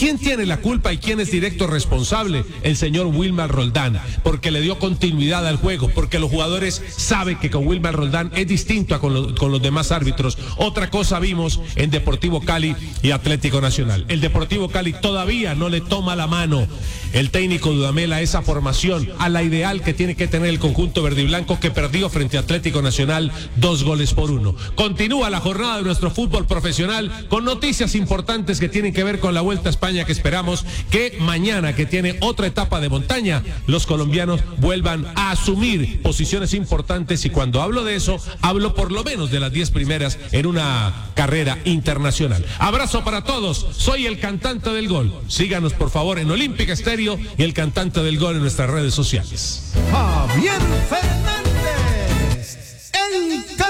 ¿Quién tiene la culpa y quién es directo responsable? El señor Wilmar Roldán, porque le dio continuidad al juego, porque los jugadores saben que con Wilmar Roldán es distinto con los demás árbitros. Otra cosa vimos en Deportivo Cali y Atlético Nacional. El Deportivo Cali todavía no le toma la mano el técnico Dudamel a esa formación, a la ideal que tiene que tener el conjunto verde y blanco, que perdió frente a Atlético Nacional 2-1. Continúa la jornada de nuestro fútbol profesional con noticias importantes que tienen que ver con la Vuelta a España, que esperamos que mañana, que tiene otra etapa de montaña, los colombianos vuelvan a asumir posiciones importantes, y cuando hablo de eso, hablo por lo menos de las 10 primeras en una carrera internacional. Abrazo para todos, soy el cantante del gol. Síganos por favor en Olímpica Estéreo y el cantante del gol en nuestras redes sociales. Javier Fernández, el